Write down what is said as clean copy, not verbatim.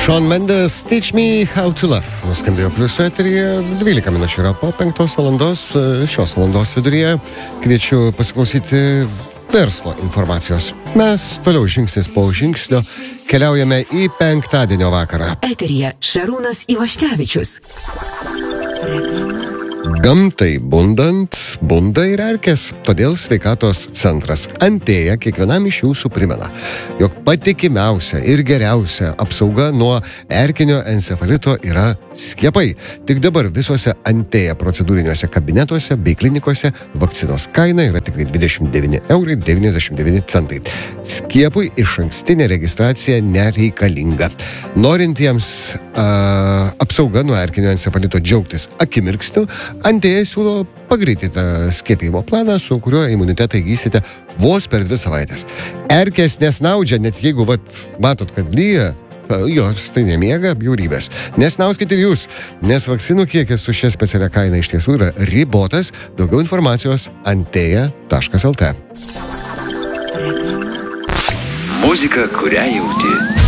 Shawn Mendes, Teach Me How to Love. Nuskambėjo pliusų eteryje, 12 minučių yra po 5 valandos, šios valandos viduryje. Kviečiu pasiklausyti verslo informacijos. Mes toliau žingsnis po žingsnio keliaujame į penktadienio vakarą. Eteryje Šarūnas Ivaškevičius. Gamtai bundant, bunda ir erkės, todėl sveikatos centras Antėja kiekvienam iš jūsų primena, jog patikimiausia ir geriausia apsauga nuo erkinio encefalito yra skiepai. Tik dabar visuose Antėja procedūriniuose kabinetuose bei klinikose vakcinos kaina yra tik 29,99 €. Skiepui išankstinė registracija nereikalinga. Norintiems apsauga nuo erkinio encefalito džiaugtis akimirksniu, Antėja siūlo pagreitytą skiepijimo planą, su kuriuo imunitetą įgysite vos per 2 savaitės. Erkės nesnaudžia, net jeigu matot, kad lyja, jos tai nemiega bjaurybės. Nesnauskite ir jūs, nes vakcinų kiekis su šia specialia kaina iš tiesų yra ribotas. Daugiau informacijos antėja.lt. Muzika, kurią jauti.